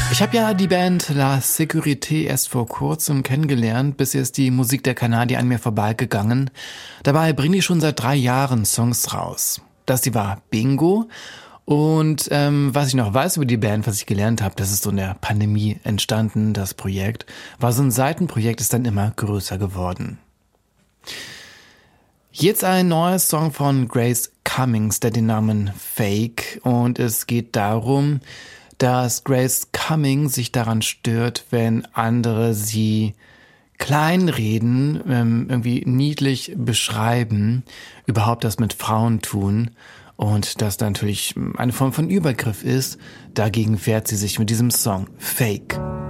Ich habe ja die Band La Sécurité erst vor kurzem kennengelernt. Bisher ist die Musik der Kanadier an mir vorbeigegangen. Dabei bringen die schon seit 3 Jahren Songs raus. Das hier war Bingo. Und was ich noch weiß über die Band, was ich gelernt habe, das ist so in der Pandemie entstanden, das Projekt. War so ein Seitenprojekt, ist dann immer größer geworden. Jetzt ein neuer Song von Grace Cummings, der den Namen Fake. Und es geht darum, dass Grace Cummings sich daran stört, wenn andere sie kleinreden, irgendwie niedlich beschreiben, überhaupt das mit Frauen tun und das natürlich eine Form von Übergriff ist. Dagegen wehrt sie sich mit diesem Song Fake.